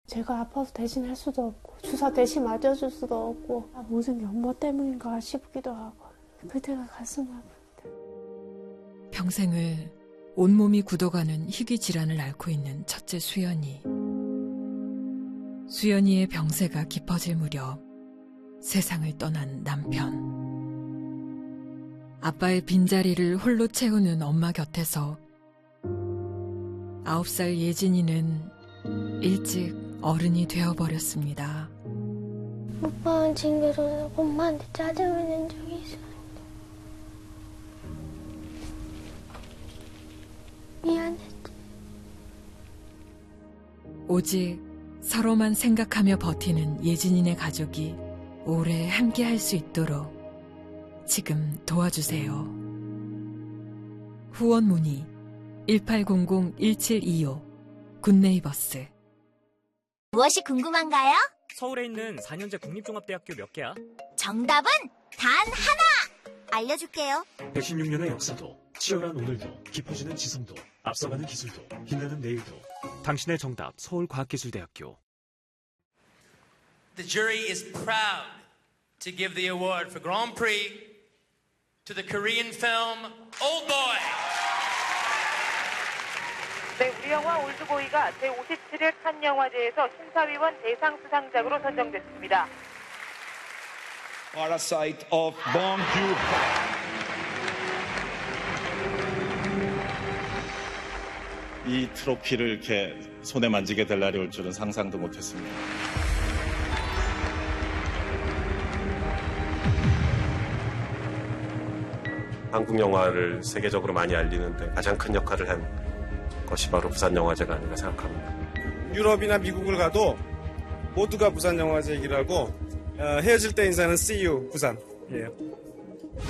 제가 아파서 대신할 수도 없고 주사 대신 맞아줄 수도 없고 모든 게 엄마 때문인가 싶기도 하고 그때가 가슴 아프다. 평생을 온몸이 굳어가는 희귀 질환을 앓고 있는 첫째 수연이. 수연이의 병세가 깊어질 무렵 세상을 떠난 남편. 아빠의 빈자리를 홀로 채우는 엄마 곁에서 9살 예진이는 일찍 어른이 되어버렸습니다. 오빠는 징그러서 엄마한테 짜증을 낸 적이 있었는데 미안했지. 오직 서로만 생각하며 버티는 예진이네 가족이 오래 함께할 수 있도록 지금 도와주세요. 후원 문의 1800-1725 굿네이버스. 무엇이 궁금한가요? 서울에 있는 4년제 국립종합대학교 몇 개야? 정답은 단 하나! 알려줄게요. 116년의 역사도, 치열한 오늘도, 깊어지는 지성도, 앞서가는 기술도, 빛나는 내일도. 당신의 정답, 서울과학기술대학교. The jury is proud to give the award for Grand Prix to the Korean film Old Boy. 네, 우리 영화 올드보이가 제57회 칸 영화제에서 심사위원 대상 수상작으로 선정됐습니다. Parasite of Bong Joon-ho. 이 트로피를 이렇게 손에 만지게 될 날이 올 줄은 상상도 못했습니다. 한국 영화를 세계적으로 많이 알리는데 가장 큰 역할을 한 것이 바로 부산영화제가 아닌가 생각합니다. 유럽이나 미국을 가도 모두가 부산영화제 얘기를 하고 헤어질 때 인사는 See you 부산이에요.